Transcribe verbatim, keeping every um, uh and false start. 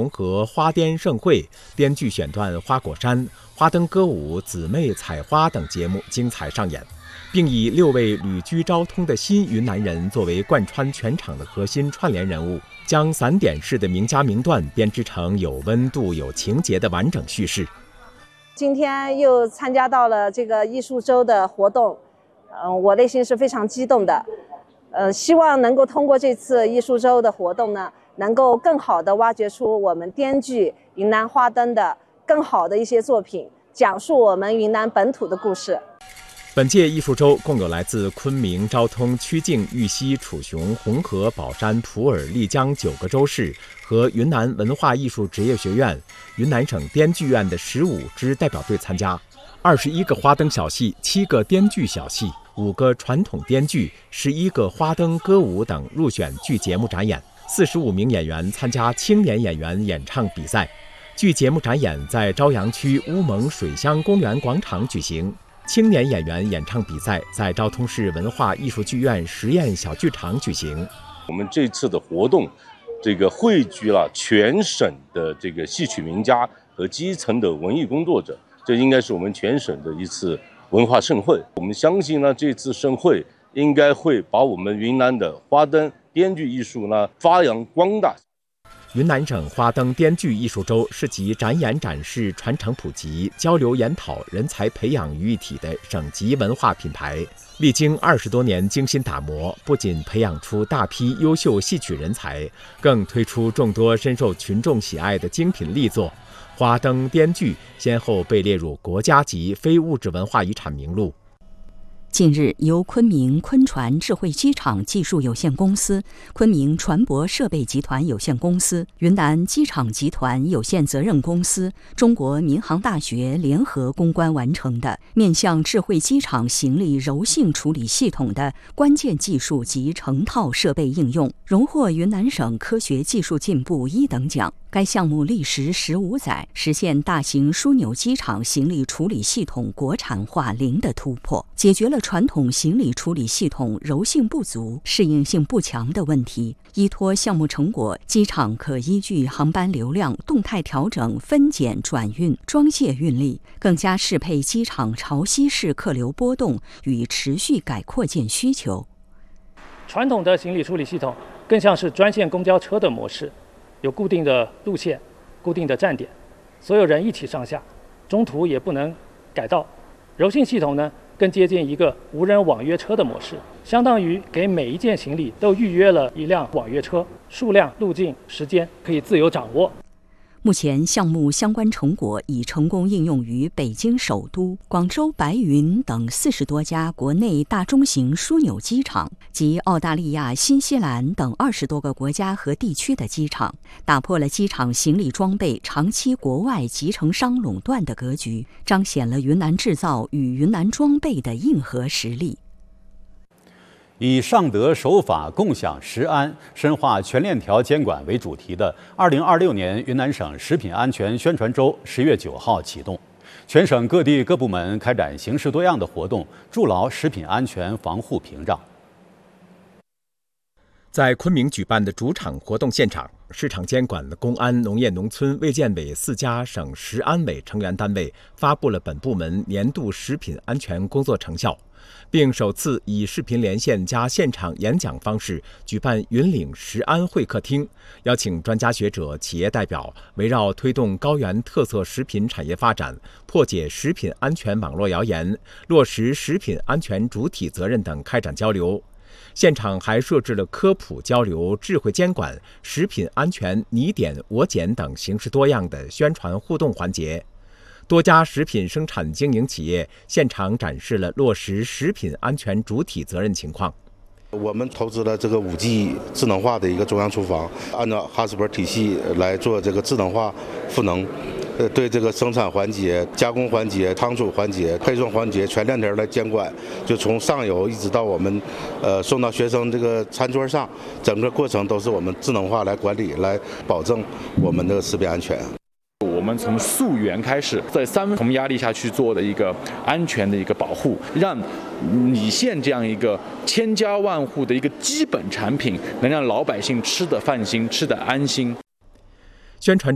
融合花颠盛会、编剧选段花果山、花灯歌舞、姊妹采花等节目精彩上演，并以六位旅居昭通的新云南人作为贯穿全场的核心串联人物，将散点式的名家名段编织成有温度、有情节的完整叙事。 今天又参加到了这个艺术周的活动，嗯、呃，我内心是非常激动的。呃，希望能够通过这次艺术周的活动呢，能够更好地挖掘出我们滇剧云南花灯的更好的一些作品，讲述我们云南本土的故事。 本届艺术周共有来自昆明、昭通、曲靖、玉溪、楚雄、红河、宝山、普洱、丽江九个州市和云南文化艺术职业学院、云南省滇剧院的十五支代表队参加，二十一个花灯小戏、七个滇剧小戏、五个传统滇剧、十一个花灯歌舞等入选剧节目展演，四十五名演员参加青年演员演唱比赛。剧节目展演在朝阳区乌蒙水乡公园广场举行，青年演员演唱比赛在昭通市文化艺术剧院实验小剧场举行。 我们这次的活动，这个汇聚了全省的这个戏曲名家和基层的文艺工作者，这应该是我们全省的一次文化盛会。我们相信呢，这次盛会应该会把我们云南的花灯滇剧艺术呢发扬光大。 云南省花灯滇剧艺术周是集展演展示、传承普及、交流研讨、人才培养于一体的省级文化品牌。历经二十多年精心打磨，不仅培养出大批优秀戏曲人才，更推出众多深受群众喜爱的精品力作。花灯滇剧先后被列入国家级非物质文化遗产名录。 近日，由昆明昆传智慧机场技术有限公司、昆明船舶设备集团有限公司、云南机场集团有限责任公司、中国民航大学联合攻关完成的面向智慧机场行李柔性处理系统的关键技术及成套设备应用，荣获云南省科学技术进步一等奖。该项目历时十五载，实现大型枢纽机场行李处理系统国产化零的突破，解决了传统行李处理系统柔性不足、适应性不强的问题。依托项目成果，机场可依据航班流量动态调整分拣转运、装卸运力，更加适配机场潮汐式客流波动与持续改扩建需求。 传统的行李处理系统更像是专线公交车的模式，有固定的路线、固定的站点，所有人一起上下，中途也不能改道。柔性系统呢，更接近一个无人网约车的模式，相当于给每一件行李都预约了一辆网约车，数量、路径、时间可以自由掌握。 目前项目相关成果已成功应用于北京首都、广州白云等四十多家国内大中型枢纽机场及澳大利亚、新西兰等二十多个国家和地区的机场，打破了机场行李装备长期国外集成商垄断的格局，彰显了云南制造与云南装备的硬核实力。 以上德守法共享食安深化全链条监管为主题的二零二六年云南省食品安全宣传周十月九号启动，全省各地各部门开展形式多样的活动，筑牢食品安全防护屏障。 在昆明举办的主场活动现场，市场监管、公安、农业农村、卫健委四家省食安委成员单位发布了本部门年度食品安全工作成效，并首次以视频连线加现场演讲方式举办云岭食安会客厅，邀请专家学者、企业代表围绕推动高原特色食品产业发展、破解食品安全网络谣言、落实食品安全主体责任等开展交流。现场还设置了科普交流、智慧监管、食品安全你点我检等形式多样的宣传互动环节。多家食品生产经营企业现场展示了落实食品安全主体责任情况。 我们投资了这个五 G 智能化的一个中央厨房，按照哈斯伯体系来做这个智能化赋能，呃，对这个生产环节、加工环节、仓储环节、配送环节全链条来监管，就从上游一直到我们呃送到学生这个餐桌上，整个过程都是我们智能化来管理，来保证我们的食品安全。 我们从溯源开始，在三重压力下去做的一个安全的一个保护，让米线这样一个千家万户的一个基本产品，能让老百姓吃得放心、吃得安心。 宣传